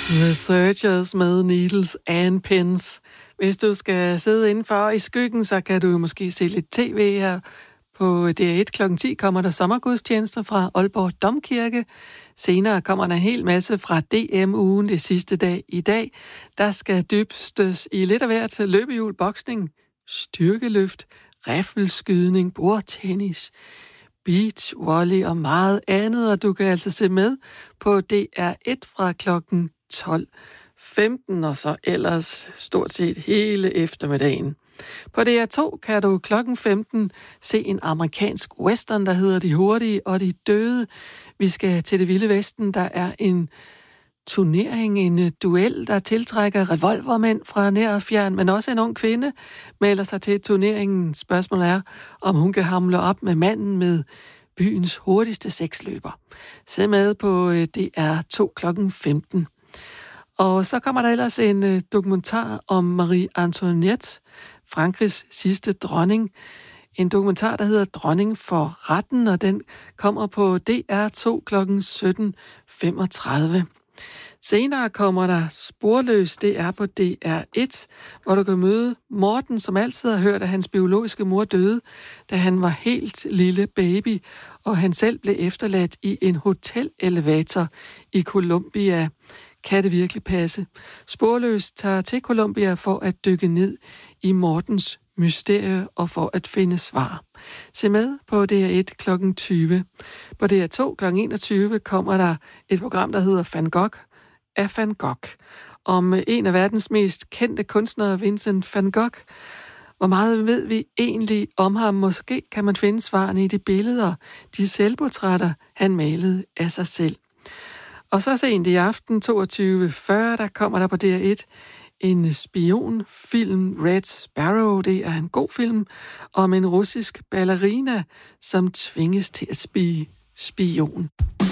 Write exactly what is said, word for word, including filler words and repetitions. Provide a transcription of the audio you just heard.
The Searchers med Needles and Pins. Hvis du skal sidde indenfor i skyggen, så kan du måske se lidt tv her. På D R et klokken ti kommer der sommergudstjenester fra Aalborg Domkirke. Senere kommer der en hel masse fra D M-ugen det sidste dag i dag. Der skal dybstes i lidt af hvert til løbehjul, boksning, styrkeløft, riffelskydning, bordtennis, beach, volley og meget andet. Og du kan altså se med på D R et fra klokken tolv femten, og så ellers stort set hele eftermiddagen. På D R to kan du klokken femten se en amerikansk western, der hedder De Hurtige og de Døde. Vi skal til det vilde vesten. Der er en turnering, en duel, der tiltrækker revolvermænd fra nær og fjern, men også en ung kvinde melder sig til turneringen. Spørgsmålet er, om hun kan hamle op med manden med byens hurtigste seksløber. Se med på D R to klokken femten. Og så kommer der ellers en dokumentar om Marie Antoinette, Frankrigs sidste dronning. En dokumentar, der hedder Dronning for retten, og den kommer på D R to klokken sytten femogtredive. Senere kommer der Sporløs, det er på D R et, hvor du kan møde Morten, som altid har hørt, at hans biologiske mor døde, da han var helt lille baby, og han selv blev efterladt i en hotelelevator i Colombia. Kan det virkelig passe? Sporløs tager til Colombia for at dykke ned i Mortens mysterie og for at finde svar. Se med på D R et klokken tyve. På D R to klokken enogtyve kommer der et program, der hedder Van Gogh af Van Gogh, om en af verdens mest kendte kunstnere, Vincent van Gogh. Hvor meget ved vi egentlig om ham? Måske kan man finde svarene i de billeder, de selvportrætter, han malede af sig selv. Og så sent i aften toogtyve fyrre, der kommer der på D R et en spionfilm, Red Sparrow. Det er en god film om en russisk ballerina, som tvinges til at spie spion.